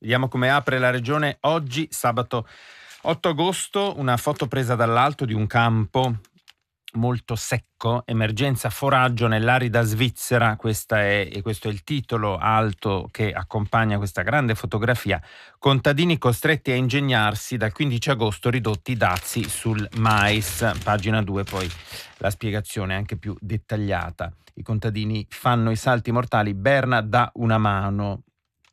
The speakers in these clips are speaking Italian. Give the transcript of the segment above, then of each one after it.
Vediamo come apre la regione oggi, sabato 8 agosto, una foto presa dall'alto di un campo molto secco, emergenza foraggio nell'arida Svizzera. Questo è il titolo alto che accompagna questa grande fotografia. Contadini costretti a ingegnarsi, dal 15 agosto ridotti i dazi sul mais. Pagina 2 poi la spiegazione anche più dettagliata. I contadini fanno i salti mortali, Berna dà una mano.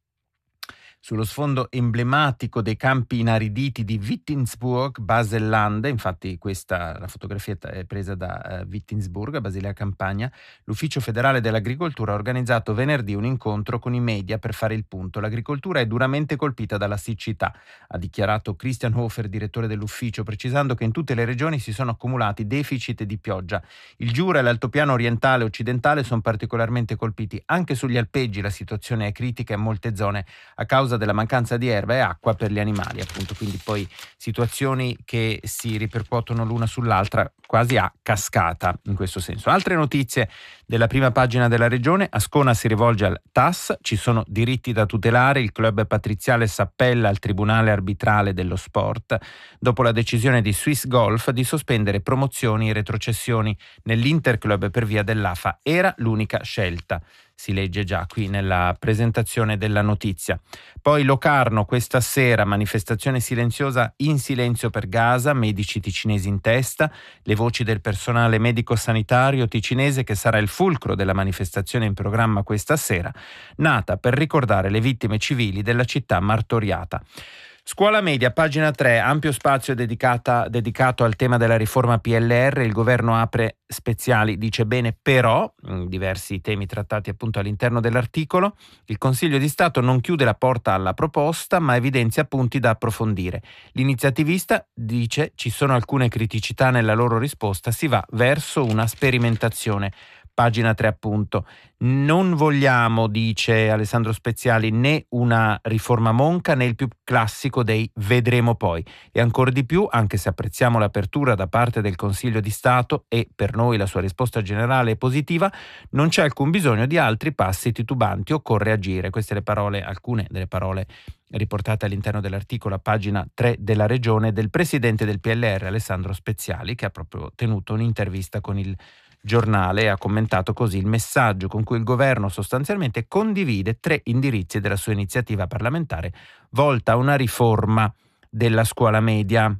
Sullo sfondo emblematico dei campi inariditi di Wittinsburg, Basel-Lande, infatti la fotografia è presa da Wittinsburg, Basilea Campania, l'Ufficio federale dell'agricoltura ha organizzato venerdì un incontro con i media per fare il punto. L'agricoltura è duramente colpita dalla siccità, ha dichiarato Christian Hofer, direttore dell'ufficio, precisando che in tutte le regioni si sono accumulati deficit di pioggia. Il Giura e l'altopiano orientale e occidentale sono particolarmente colpiti. Anche sugli alpeggi la situazione è critica in molte zone a causa della mancanza di erba e acqua per gli animali, appunto, quindi poi situazioni che si ripercuotono l'una sull'altra quasi a cascata in questo senso. Altre notizie della prima pagina della regione: Ascona si rivolge al TAS, ci sono diritti da tutelare, il club patriziale s'appella al tribunale arbitrale dello sport dopo la decisione di Swiss Golf di sospendere promozioni e retrocessioni nell'Interclub per via dell'AFA, era l'unica scelta. Si legge già qui nella presentazione della notizia. Poi Locarno, questa sera, manifestazione silenziosa in silenzio per Gaza, medici ticinesi in testa, le voci del personale medico-sanitario ticinese che sarà il fulcro della manifestazione in programma questa sera, nata per ricordare le vittime civili della città martoriata. Scuola media, pagina 3, ampio spazio dedicato al tema della riforma PLR, il governo apre speziali, dice bene però, diversi temi trattati appunto all'interno dell'articolo, il Consiglio di Stato non chiude la porta alla proposta ma evidenzia punti da approfondire. L'iniziativista dice ci sono alcune criticità nella loro risposta, si va verso una sperimentazione. Pagina 3 appunto. Non vogliamo, dice Alessandro Speziali, né una riforma monca né il più classico dei vedremo poi. E ancora di più, anche se apprezziamo l'apertura da parte del Consiglio di Stato e per noi la sua risposta generale è positiva, non c'è alcun bisogno di altri passi titubanti, occorre agire. Queste le parole, alcune delle parole riportate all'interno dell'articolo a pagina 3 della regione del presidente del PLR Alessandro Speziali, che ha proprio tenuto un'intervista con il giornale e ha commentato così il messaggio con cui il governo sostanzialmente condivide 3 indirizzi della sua iniziativa parlamentare volta a una riforma della scuola media.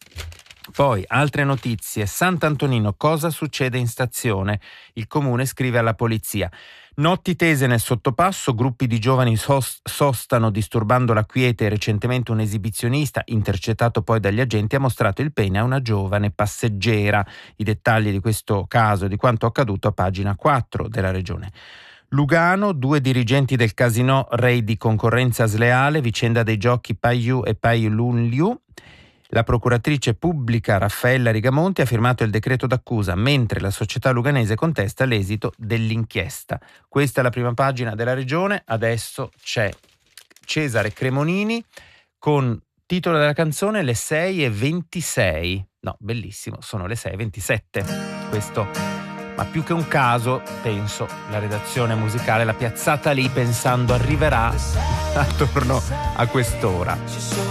Poi altre notizie. Sant'Antonino, cosa succede in stazione? Il comune scrive alla polizia. Notti tese nel sottopasso, gruppi di giovani sostano disturbando la quiete. Recentemente un esibizionista, intercettato poi dagli agenti, ha mostrato il pene a una giovane passeggera. I dettagli di questo caso e di quanto accaduto a pagina 4 della regione. Lugano, 2 dirigenti del casinò rei di concorrenza sleale, vicenda dei giochi Paiu e Paiulunliu. La procuratrice pubblica Raffaella Rigamonti ha firmato il decreto d'accusa, mentre la società luganese contesta l'esito dell'inchiesta. Questa è la prima pagina della regione. Adesso c'è Cesare Cremonini con titolo della canzone Le 6:26. No, bellissimo, sono le 6:27. Questo, ma più che un caso, penso, la redazione musicale l'ha piazzata lì pensando arriverà attorno a quest'ora.